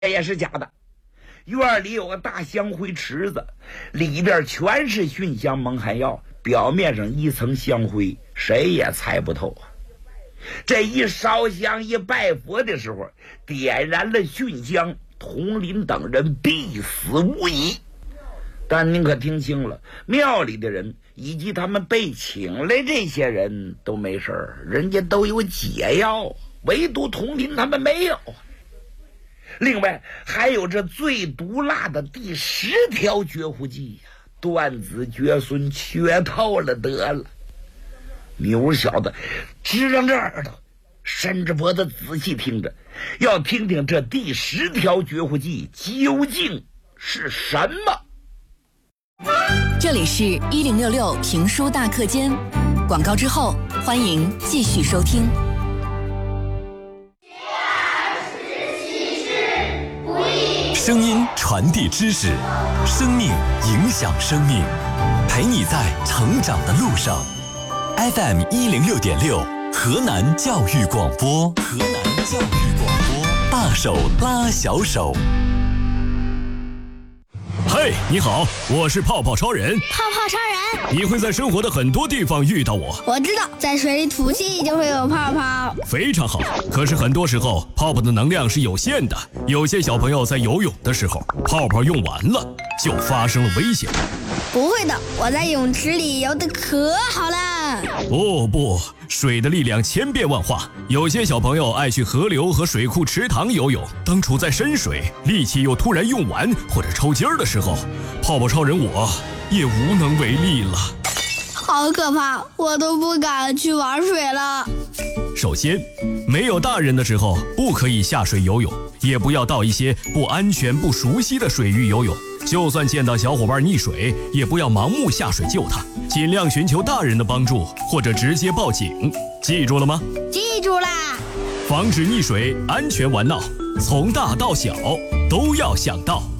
也是假的。院里有个大香灰池子，里边全是熏香蒙汗药，表面上一层香灰，谁也猜不透啊。这一烧香一拜佛的时候，点燃了熏香，统领等人必死无疑。但您可听清了，庙里的人以及他们被请来这些人都没事儿，人家都有解药，唯独统领他们没有。另外还有这最毒辣的第10条绝户计呀，断子绝孙，缺透了得了。牛小子支上这耳朵，伸着脖子仔细听着，要听听这第10条绝户计究竟是什么。 这里是1066评书大课间，广告之后欢迎继续收听。 声音传递知识，生命影响生命，陪你在成长的路上。FM 106.6，河南教育广播，河南教育广播，大手拉小手。 嘿，你好，我是泡泡超人。 泡泡超人， 你会在生活的很多地方遇到我。 我知道，在水里吐气就会有泡泡。 非常好，可是很多时候泡泡的能量是有限的，有些小朋友在游泳的时候，泡泡用完了，就发生了危险。 不会的，我在泳池里游得可好了。 哦不，水的力量千变万化，有些小朋友爱去河流和水库池塘游泳，当处在深水，力气又突然用完或者抽筋儿的时候，泡泡超人我也无能为力了。 好可怕，我都不敢去玩水了。 首先，没有大人的时候不可以下水游泳，也不要到一些不安全不熟悉的水域游泳，就算见到小伙伴溺水，也不要盲目下水救他，尽量寻求大人的帮助，或者直接报警。记住了吗？ 记住啦！ 防止溺水，安全玩闹，从大到小都要想到。